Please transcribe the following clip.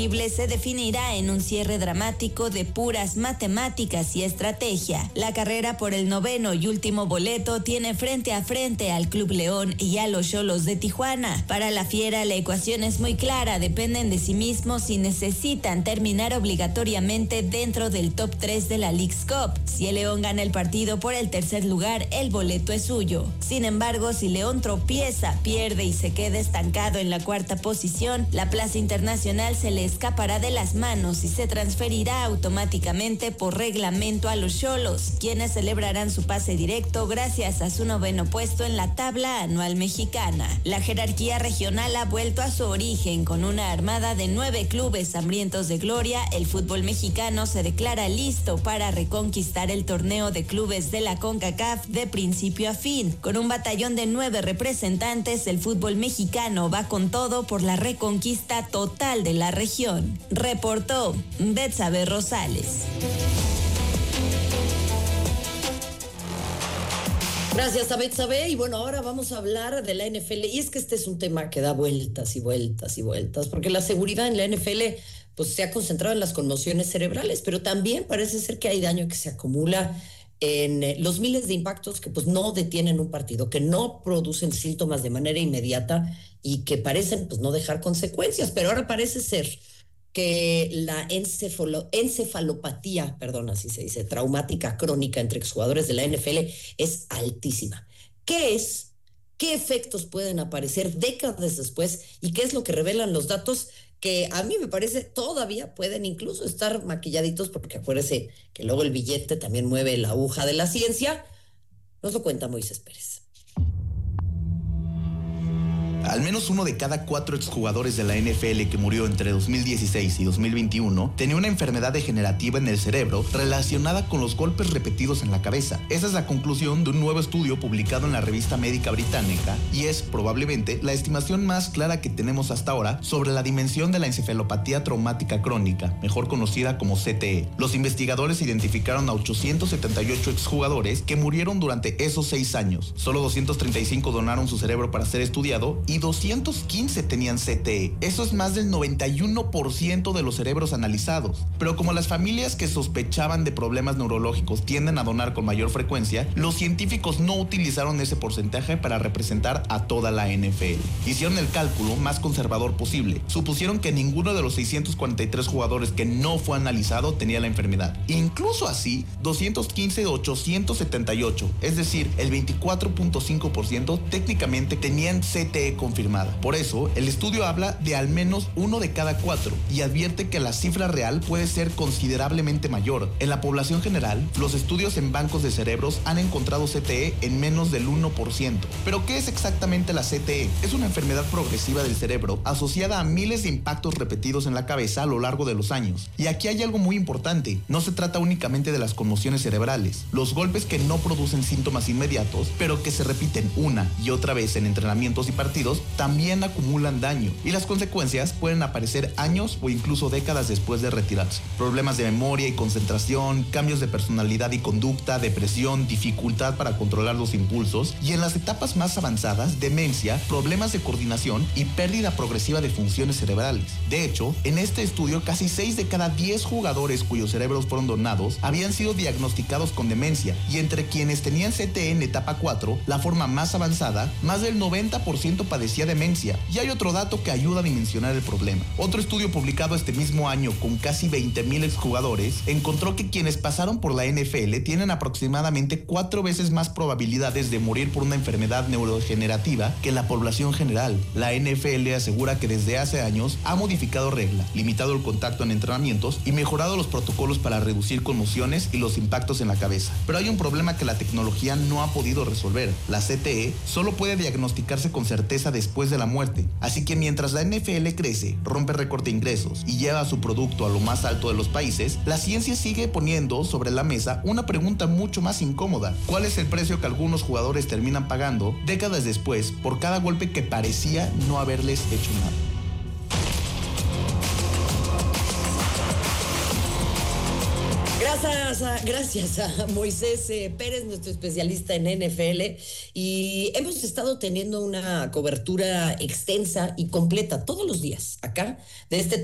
se definirá en un cierre dramático de puras matemáticas y estrategia. La carrera por el noveno y último boleto tiene frente a frente al Club León y a los Xolos de Tijuana. Para la Fiera la ecuación es muy clara, dependen de sí mismos y necesitan terminar obligatoriamente dentro del top 3 de la Leagues Cup. Si el León gana el partido por el tercer lugar, el boleto es suyo. Sin embargo, si León tropieza, pierde y se queda estancado en la cuarta posición, la plaza internacional se le escapará de las manos y se transferirá automáticamente por reglamento a los Xolos, quienes celebrarán su pase directo gracias a su noveno puesto en la tabla anual mexicana. La jerarquía regional ha vuelto a su origen con una armada de 9 clubes hambrientos de gloria. El fútbol mexicano se declara listo para reconquistar el torneo de clubes de la CONCACAF de principio a fin. Con un batallón de 9 representantes, el fútbol mexicano va con todo por la reconquista total de la región. Reportó Betsabe Rosales. Gracias a Betsabe. Y bueno, ahora vamos a hablar de la NFL. Y es que este es un tema que da vueltas y vueltas y vueltas, porque la seguridad en la NFL pues se ha concentrado en las conmociones cerebrales, pero también parece ser que hay daño que se acumula en los miles de impactos que pues no detienen un partido, que no producen síntomas de manera inmediata y que parecen pues no dejar consecuencias. Pero ahora parece ser que la encefalopatía, así se dice, traumática crónica entre exjugadores de la NFL es altísima. ¿Qué es? ¿Qué efectos pueden aparecer décadas después? ¿Y qué es lo que revelan los datos que a mí me parece todavía pueden incluso estar maquilladitos? Porque acuérdese que luego el billete también mueve la aguja de la ciencia. Nos lo cuenta Moisés Pérez. Al menos uno de cada 4 exjugadores de la NFL que murió entre 2016 y 2021 tenía una enfermedad degenerativa en el cerebro relacionada con los golpes repetidos en la cabeza. Esa es la conclusión de un nuevo estudio publicado en la revista médica británica y es probablemente la estimación más clara que tenemos hasta ahora sobre la dimensión de la encefalopatía traumática crónica, mejor conocida como CTE. Los investigadores identificaron a 878 exjugadores que murieron durante esos 6 años. Solo 235 donaron su cerebro para ser estudiado y 215 tenían CTE. Eso es más del 91% de los cerebros analizados. Pero como las familias que sospechaban de problemas neurológicos tienden a donar con mayor frecuencia, los científicos no utilizaron ese porcentaje para representar a toda la NFL. Hicieron el cálculo más conservador posible. Supusieron que ninguno de los 643 jugadores que no fue analizado tenía la enfermedad. Incluso así, 215 de 878, es decir, el 24.5% técnicamente tenían CTE confirmada. Por eso, el estudio habla de al menos uno de cada 4 y advierte que la cifra real puede ser considerablemente mayor. En la población general, los estudios en bancos de cerebros han encontrado CTE en menos del 1%. ¿Pero qué es exactamente la CTE? Es una enfermedad progresiva del cerebro asociada a miles de impactos repetidos en la cabeza a lo largo de los años. Y aquí hay algo muy importante. No se trata únicamente de las conmociones cerebrales, los golpes que no producen síntomas inmediatos, pero que se repiten una y otra vez en entrenamientos y partidos, también acumulan daño y las consecuencias pueden aparecer años o incluso décadas después de retirarse. Problemas de memoria y concentración, cambios de personalidad y conducta, depresión, dificultad para controlar los impulsos y en las etapas más avanzadas, demencia, problemas de coordinación y pérdida progresiva de funciones cerebrales. De hecho, en este estudio casi 6 de cada 10 jugadores cuyos cerebros fueron donados habían sido diagnosticados con demencia y entre quienes tenían CTE en etapa 4, la forma más avanzada, más del 90% padecía demencia. Y hay otro dato que ayuda a dimensionar el problema. Otro estudio publicado este mismo año con casi 20,000 exjugadores encontró que quienes pasaron por la NFL tienen aproximadamente 4 veces más probabilidades de morir por una enfermedad neurodegenerativa que la población general. La NFL asegura que desde hace años ha modificado reglas, limitado el contacto en entrenamientos y mejorado los protocolos para reducir conmociones y los impactos en la cabeza. Pero hay un problema que la tecnología no ha podido resolver. La CTE solo puede diagnosticarse con certeza después de la muerte. Así que mientras la NFL crece, rompe récord de ingresos y lleva su producto a lo más alto de los países, la ciencia sigue poniendo sobre la mesa una pregunta mucho más incómoda. ¿Cuál es el precio que algunos jugadores terminan pagando décadas después por cada golpe que parecía no haberles hecho nada? Gracias a Moisés Pérez, nuestro especialista en NFL, y hemos estado teniendo una cobertura extensa y completa todos los días acá de este